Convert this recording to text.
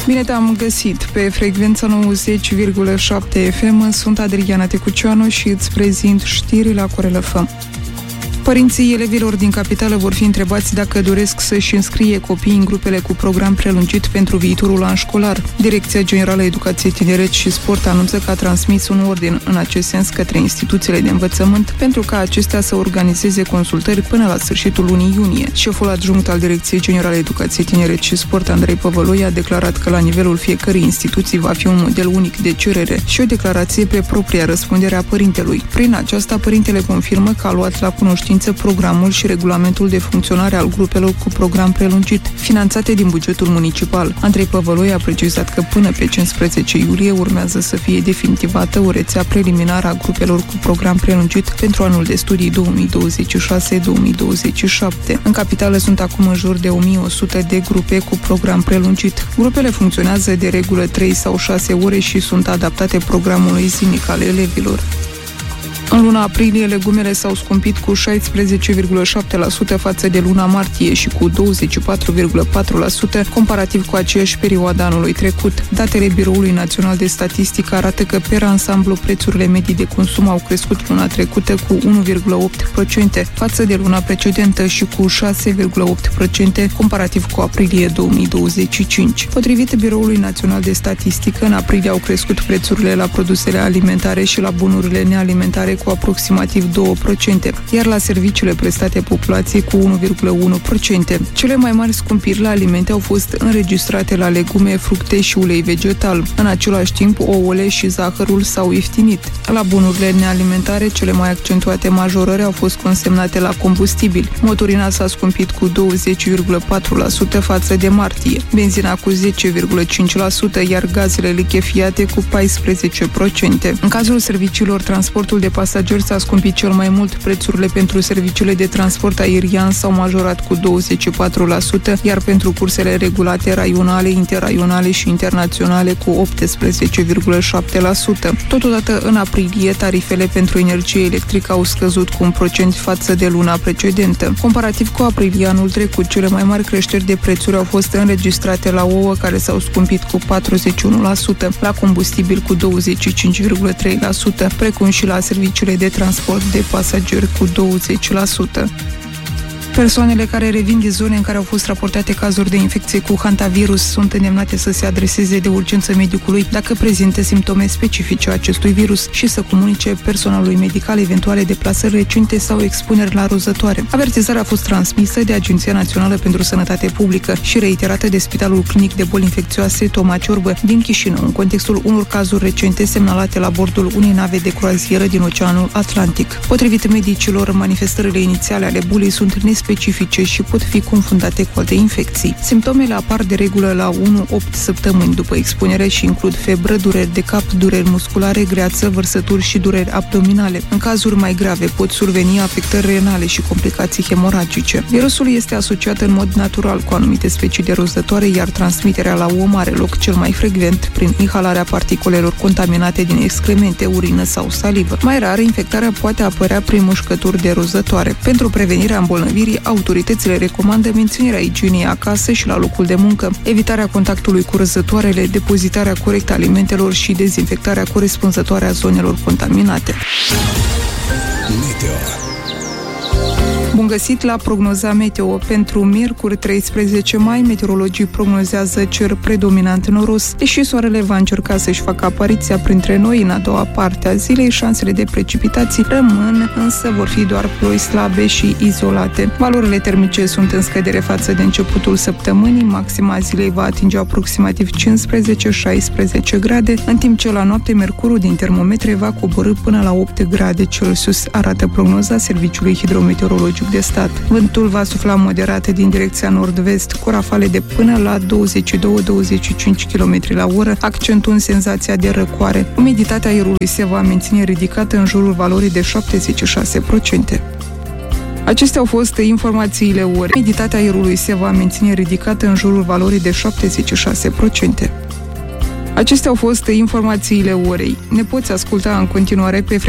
Bine te-am găsit! Pe frecvența 90,7 FM sunt Adriana Tecuceanu și îți prezint știri la Corel FM. Părinții elevilor din capitală vor fi întrebați dacă doresc să-și înscrie copiii în grupele cu program prelungit pentru viitorul an școlar. Direcția Generală Educație, Tineret și Sport anunță că a transmis un ordin în acest sens către instituțiile de învățământ pentru ca acestea să organizeze consultări până la sfârșitul lunii iunie. Șeful adjunct al Direcției Generale Educație, Tineret și Sport, Andrei Păvăloi, a declarat că la nivelul fiecărei instituții va fi un model unic de cerere și o declarație pe propria răspundere a părintelui. Prin aceasta, părintele confirmă că a luat la cunoștință programul și regulamentul de funcționare al grupelor cu program prelungit, finanțate din bugetul municipal. Andrei Păvăloi a precizat că până pe 15 iulie urmează să fie definitivată o rețea preliminară a grupelor cu program prelungit pentru anul de studii 2026-2027. În capitală sunt acum în jur de 1100 de grupe cu program prelungit. Grupele funcționează de regulă 3 sau 6 ore și sunt adaptate programului zilnic al elevilor. În luna aprilie, legumele s-au scumpit cu 16,7% față de luna martie și cu 24,4% comparativ cu aceeași perioadă anului trecut. Datele Biroului Național de Statistică arată că, per ansamblu, prețurile medii de consum au crescut luna trecută cu 1,8% față de luna precedentă și cu 6,8% comparativ cu aprilie 2025. Potrivit Biroului Național de Statistică, în aprilie au crescut prețurile la produsele alimentare și la bunurile nealimentare cu aproximativ 2%, iar la serviciile prestate populației cu 1,1%. Cele mai mari scumpiri la alimente au fost înregistrate la legume, fructe și ulei vegetal. În același timp, ouăle și zahărul s-au ieftinit. La bunurile nealimentare, cele mai accentuate majorări au fost consemnate la combustibili. Motorina s-a scumpit cu 20,4% față de martie, benzina cu 10,5%, iar gazele lichefiate cu 14%. În cazul serviciilor, transportul de pasageri s-a scumpit cel mai mult. Prețurile pentru serviciile de transport aerian s-au majorat cu 24%, iar pentru cursele regulate raionale, interraionale și internaționale cu 18,7%. Totodată, în aprilie, tarifele pentru energie electrică au scăzut cu 1% față de luna precedentă. Comparativ cu aprilie anul trecut, cele mai mari creșteri de prețuri au fost înregistrate la ouă, care s-au scumpit cu 41%, la combustibil cu 25,3%, precum și la serviciile de transport de pasageri cu 20%. Persoanele care revin din zone în care au fost raportate cazuri de infecție cu hantavirus sunt îndemnate să se adreseze de urgență medicului dacă prezintă simptome specifice acestui virus și să comunice personalului medical eventuale deplasări recente sau expuneri la rozătoare. Avertizarea a fost transmisă de Agenția Națională pentru Sănătate Publică și reiterată de Spitalul Clinic de Boli Infecțioase Toma Ciorbă din Chișinău, în contextul unor cazuri recente semnalate la bordul unei nave de croazieră din Oceanul Atlantic. Potrivit medicilor, manifestările inițiale ale bolii sunt nespecifice și pot fi confundate cu alte infecții. Simptomele apar de regulă la 1-8 săptămâni după expunere și includ febră, dureri de cap, dureri musculare, greață, vărsături și dureri abdominale. În cazuri mai grave pot surveni afectări renale și complicații hemoragice. Virusul este asociat în mod natural cu anumite specii de rozătoare, iar transmiterea la om are loc cel mai frecvent prin inhalarea particulelor contaminate din excremente, urină sau salivă. Mai rar, infectarea poate apărea prin mușcături de rozătoare. Pentru prevenirea îmbolnăvirii, autoritățile recomandă menținerea igienei acasă și la locul de muncă, evitarea contactului cu răzătoarele, depozitarea corectă a alimentelor și dezinfectarea corespunzătoare a zonelor contaminate. Meteo. Bun găsit la prognoza meteo. Pentru miercuri 13 mai, meteorologii prognozează cer predominant noros, deși soarele va încerca să-și facă apariția printre noi în a doua parte a zilei, șansele de precipitații rămân, însă vor fi doar ploi slabe și izolate. Valorile termice sunt în scădere față de începutul săptămânii, maxima zilei va atinge aproximativ 15-16 grade, în timp ce la noapte mercurul din termometre va coborî până la 8 grade Celsius, arată prognoza Serviciului Hidrometeorologic de stat. Vântul va sufla moderat din direcția nord-vest, cu rafale de până la 22-25 km la oră, accentuând senzația de răcoare. Umiditatea aerului se va menține ridicată în jurul valorii de 76%. Acestea au fost informațiile orei. Umiditatea aerului se va menține ridicată în jurul valorii de 76%. Acestea au fost informațiile orei. Ne poți asculta în continuare pe